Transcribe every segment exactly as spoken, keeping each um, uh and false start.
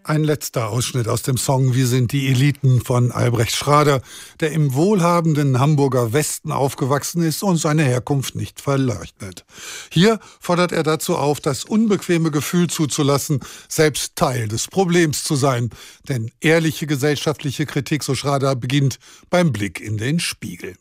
Ein letzter Ausschnitt aus dem Song »Wir sind die Eliten« von Albrecht Schrader, der im wohlhabenden Hamburger Westen aufgewachsen ist und seine Herkunft nicht verleugnet. Hier fordert er dazu auf, das unbequeme Gefühl zuzulassen, selbst Teil des Problems zu sein. Denn ehrliche gesellschaftliche Kritik, so Schrader, beginnt beim Blick in den Spiegel.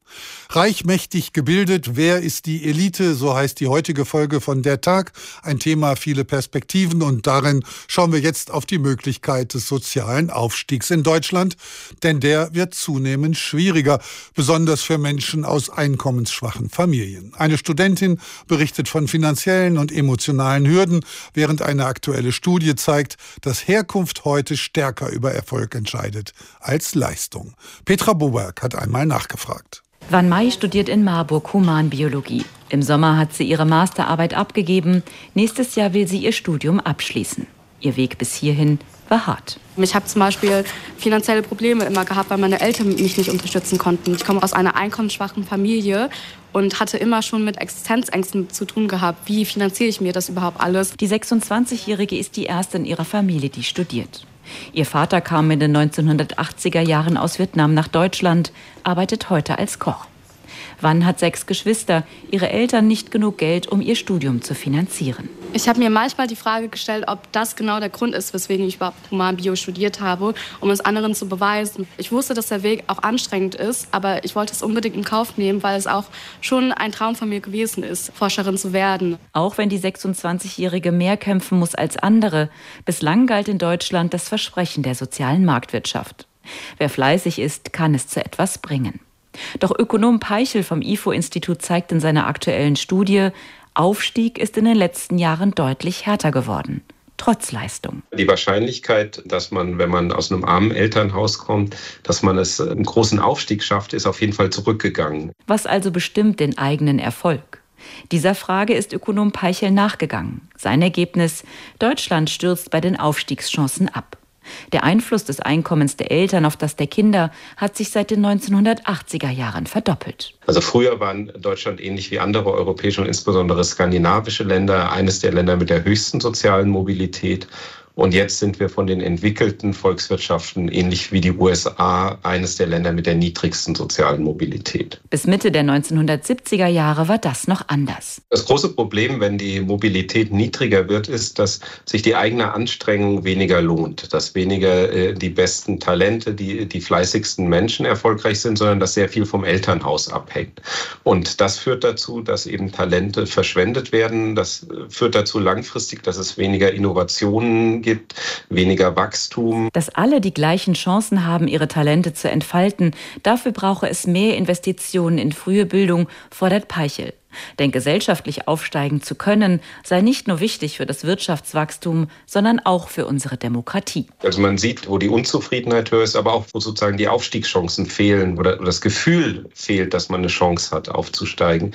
Reich, mächtig, gebildet, wer ist die Elite? So heißt die heutige Folge von Der Tag. Ein Thema, viele Perspektiven, und darin schauen wir jetzt auf die Möglichkeit des sozialen Aufstiegs in Deutschland. Denn der wird zunehmend schwieriger, besonders für Menschen aus einkommensschwachen Familien. Eine Studentin berichtet von finanziellen und emotionalen Hürden, während eine aktuelle Studie zeigt, dass Herkunft heute stärker über Erfolg entscheidet als Leistung. Petra Boberg hat einmal nachgefragt. Wan Mai studiert in Marburg Humanbiologie. Im Sommer hat sie ihre Masterarbeit abgegeben. Nächstes Jahr will sie ihr Studium abschließen. Ihr Weg bis hierhin war hart. Ich habe zum Beispiel finanzielle Probleme immer gehabt, weil meine Eltern mich nicht unterstützen konnten. Ich komme aus einer einkommensschwachen Familie und hatte immer schon mit Existenzängsten zu tun gehabt. Wie finanziere ich mir das überhaupt alles? Die sechsundzwanzigjährige ist die erste in ihrer Familie, die studiert. Ihr Vater kam in den neunzehnhundertachtziger Jahren aus Vietnam nach Deutschland, arbeitet heute als Koch. Wan hat sechs Geschwister, ihre Eltern nicht genug Geld, um ihr Studium zu finanzieren. Ich habe mir manchmal die Frage gestellt, ob das genau der Grund ist, weswegen ich überhaupt Humanbio studiert habe, um es anderen zu beweisen. Ich wusste, dass der Weg auch anstrengend ist, aber ich wollte es unbedingt in Kauf nehmen, weil es auch schon ein Traum von mir gewesen ist, Forscherin zu werden. Auch wenn die sechsundzwanzigjährige mehr kämpfen muss als andere, bislang galt in Deutschland das Versprechen der sozialen Marktwirtschaft. Wer fleißig ist, kann es zu etwas bringen. Doch Ökonom Peichel vom I F O-Institut zeigt in seiner aktuellen Studie, Aufstieg ist in den letzten Jahren deutlich härter geworden, trotz Leistung. Die Wahrscheinlichkeit, dass man, wenn man aus einem armen Elternhaus kommt, dass man es einen großen Aufstieg schafft, ist auf jeden Fall zurückgegangen. Was also bestimmt den eigenen Erfolg? Dieser Frage ist Ökonom Peichel nachgegangen. Sein Ergebnis: Deutschland stürzt bei den Aufstiegschancen ab. Der Einfluss des Einkommens der Eltern auf das der Kinder hat sich seit den neunzehnhundertachtziger Jahren verdoppelt. Also früher war Deutschland ähnlich wie andere europäische und insbesondere skandinavische Länder eines der Länder mit der höchsten sozialen Mobilität. Und jetzt sind wir von den entwickelten Volkswirtschaften, ähnlich wie die U S A, eines der Länder mit der niedrigsten sozialen Mobilität. Bis Mitte der neunzehnhundertsiebziger Jahre war das noch anders. Das große Problem, wenn die Mobilität niedriger wird, ist, dass sich die eigene Anstrengung weniger lohnt. Dass weniger äh, die besten Talente, die, die fleißigsten Menschen erfolgreich sind, sondern dass sehr viel vom Elternhaus abhängt. Und das führt dazu, dass eben Talente verschwendet werden. Das führt dazu langfristig, dass es weniger Innovationen gibt. Gibt, weniger Wachstum. Dass alle die gleichen Chancen haben, ihre Talente zu entfalten, dafür brauche es mehr Investitionen in frühe Bildung, fordert Peichel. Denn gesellschaftlich aufsteigen zu können, sei nicht nur wichtig für das Wirtschaftswachstum, sondern auch für unsere Demokratie. Also man sieht, wo die Unzufriedenheit höher ist, aber auch, wo sozusagen die Aufstiegschancen fehlen oder das Gefühl fehlt, dass man eine Chance hat, aufzusteigen.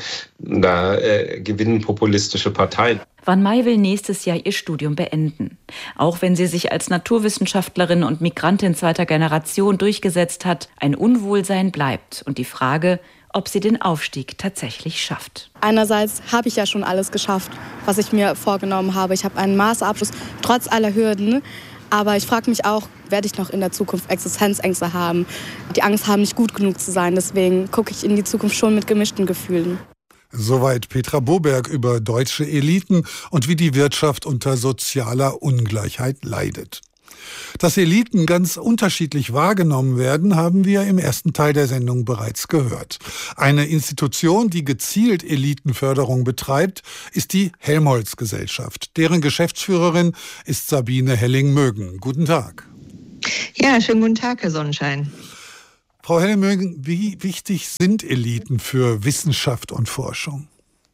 Da äh, gewinnen populistische Parteien. Wan Mai will nächstes Jahr ihr Studium beenden. Auch wenn sie sich als Naturwissenschaftlerin und Migrantin zweiter Generation durchgesetzt hat, ein Unwohlsein bleibt und die Frage, ob sie den Aufstieg tatsächlich schafft. Einerseits habe ich ja schon alles geschafft, was ich mir vorgenommen habe. Ich habe einen Masterabschluss, trotz aller Hürden. Aber ich frage mich auch, werde ich noch in der Zukunft Existenzängste haben? Die Angst haben, nicht gut genug zu sein. Deswegen gucke ich in die Zukunft schon mit gemischten Gefühlen. Soweit Petra Boberg über deutsche Eliten und wie die Wirtschaft unter sozialer Ungleichheit leidet. Dass Eliten ganz unterschiedlich wahrgenommen werden, haben wir im ersten Teil der Sendung bereits gehört. Eine Institution, die gezielt Elitenförderung betreibt, ist die Helmholtz-Gesellschaft. Deren Geschäftsführerin ist Sabine Helling-Mögen. Guten Tag. Ja, schönen guten Tag, Herr Sonnenschein. Frau Helling-Mögen, wie wichtig sind Eliten für Wissenschaft und Forschung?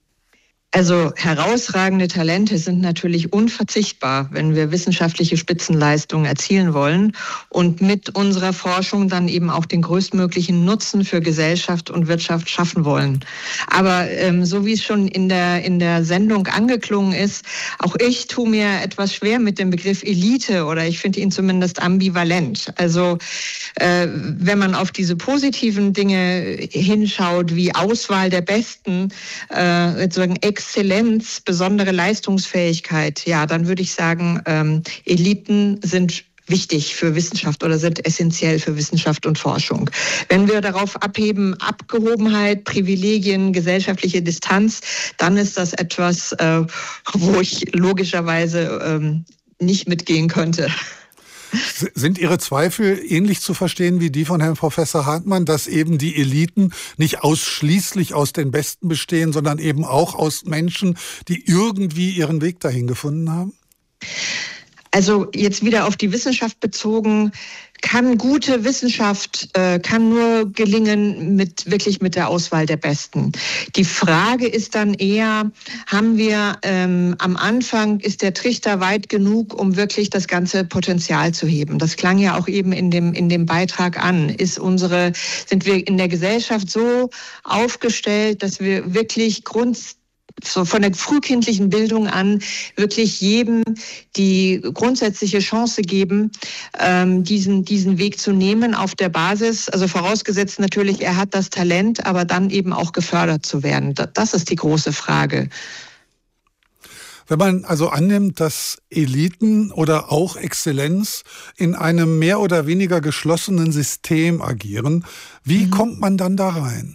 Also herausragende Talente sind natürlich unverzichtbar, wenn wir wissenschaftliche Spitzenleistungen erzielen wollen und mit unserer Forschung dann eben auch den größtmöglichen Nutzen für Gesellschaft und Wirtschaft schaffen wollen. Aber ähm, so wie es schon in der in der Sendung angeklungen ist, auch ich tue mir etwas schwer mit dem Begriff Elite oder ich finde ihn zumindest ambivalent. Also äh, wenn man auf diese positiven Dinge hinschaut, wie Auswahl der Besten, äh, sozusagen Exzellenz, besondere Leistungsfähigkeit, ja, dann würde ich sagen, ähm, Eliten sind wichtig für Wissenschaft oder sind essentiell für Wissenschaft und Forschung. Wenn wir darauf abheben, Abgehobenheit, Privilegien, gesellschaftliche Distanz, dann ist das etwas, äh, wo ich logischerweise ähm, nicht mitgehen könnte. Sind Ihre Zweifel ähnlich zu verstehen wie die von Herrn Professor Hartmann, dass eben die Eliten nicht ausschließlich aus den Besten bestehen, sondern eben auch aus Menschen, die irgendwie ihren Weg dahin gefunden haben? Also jetzt wieder auf die Wissenschaft bezogen, kann gute Wissenschaft, äh, kann nur gelingen mit wirklich mit der Auswahl der Besten. Die Frage ist dann eher, haben wir ähm, am Anfang, ist der Trichter weit genug, um wirklich das ganze Potenzial zu heben? Das klang ja auch eben in dem, in dem Beitrag an. Ist unsere, sind wir in der Gesellschaft so aufgestellt, dass wir wirklich Grund so von der frühkindlichen Bildung an wirklich jedem die grundsätzliche Chance geben, ähm, diesen, diesen Weg zu nehmen auf der Basis, also vorausgesetzt natürlich, er hat das Talent, aber dann eben auch gefördert zu werden. Das ist die große Frage. Wenn man also annimmt, dass Eliten oder auch Exzellenz in einem mehr oder weniger geschlossenen System agieren, wie mhm. kommt man dann da rein?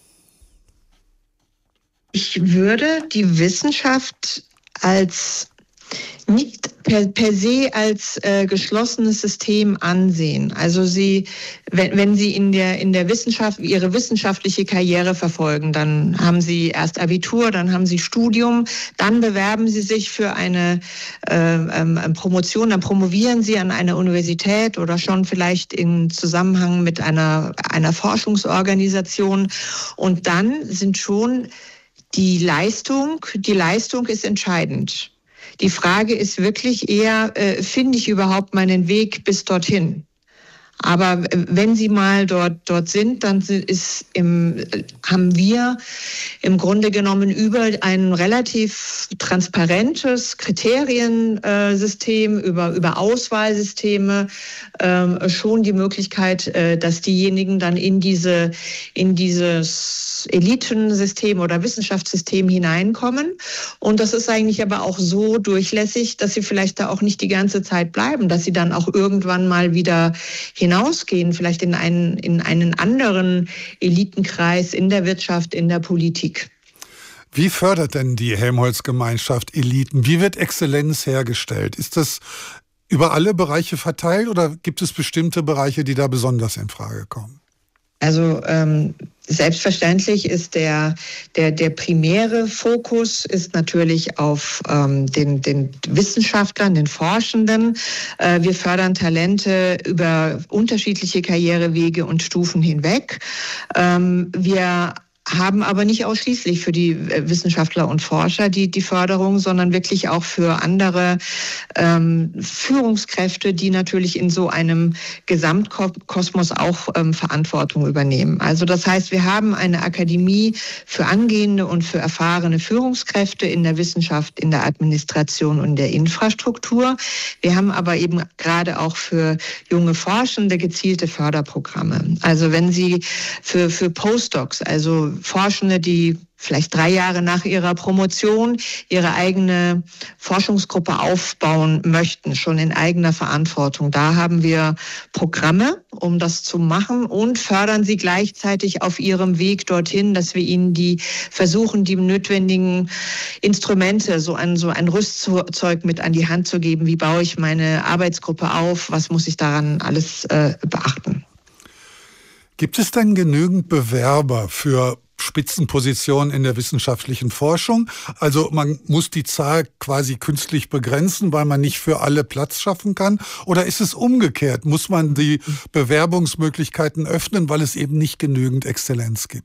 Ich würde die Wissenschaft als nicht per, per se als äh, geschlossenes System ansehen. Also sie, wenn, wenn Sie in der, in der Wissenschaft Ihre wissenschaftliche Karriere verfolgen, dann haben Sie erst Abitur, dann haben Sie Studium, dann bewerben Sie sich für eine äh, ähm, Promotion, dann promovieren Sie an einer Universität oder schon vielleicht im Zusammenhang mit einer, einer Forschungsorganisation und dann sind schon Die Leistung, die Leistung ist entscheidend. Die Frage ist wirklich eher, äh, finde ich überhaupt meinen Weg bis dorthin? Aber wenn Sie mal dort, dort sind, dann ist im, haben wir im Grunde genommen über ein relativ transparentes Kriteriensystem, über, über Auswahlsysteme äh, schon die Möglichkeit, äh, dass diejenigen dann in diese, in dieses Elitensystem oder Wissenschaftssystem hineinkommen. Und das ist eigentlich aber auch so durchlässig, dass sie vielleicht da auch nicht die ganze Zeit bleiben, dass sie dann auch irgendwann mal wieder hinausgehen, vielleicht in einen, in einen anderen Elitenkreis in der Wirtschaft, in der Politik. Wie fördert denn die Helmholtz-Gemeinschaft Eliten? Wie wird Exzellenz hergestellt? Ist das über alle Bereiche verteilt oder gibt es bestimmte Bereiche, die da besonders in Frage kommen? Also ähm, selbstverständlich ist der, der, der primäre Fokus ist natürlich auf ähm, den, den Wissenschaftlern, den Forschenden. Äh, wir fördern Talente über unterschiedliche Karrierewege und Stufen hinweg. Ähm, wir haben aber nicht ausschließlich für die Wissenschaftler und Forscher die, die Förderung, sondern wirklich auch für andere ähm, Führungskräfte, die natürlich in so einem Gesamtkosmos auch ähm, Verantwortung übernehmen. Also das heißt, wir haben eine Akademie für angehende und für erfahrene Führungskräfte in der Wissenschaft, in der Administration und der Infrastruktur. Wir haben aber eben gerade auch für junge Forschende gezielte Förderprogramme. Also wenn Sie für, für Postdocs, also Forschende, die vielleicht drei Jahre nach ihrer Promotion ihre eigene Forschungsgruppe aufbauen möchten, schon in eigener Verantwortung. Da haben wir Programme, um das zu machen und fördern sie gleichzeitig auf ihrem Weg dorthin, dass wir ihnen die versuchen, die notwendigen Instrumente, so ein, so ein Rüstzeug mit an die Hand zu geben. Wie baue ich meine Arbeitsgruppe auf? Was muss ich daran alles äh, beachten? Gibt es denn genügend Bewerber für Spitzenpositionen in der wissenschaftlichen Forschung? Also man muss die Zahl quasi künstlich begrenzen, weil man nicht für alle Platz schaffen kann? Oder ist es umgekehrt? Muss man die Bewerbungsmöglichkeiten öffnen, weil es eben nicht genügend Exzellenz gibt?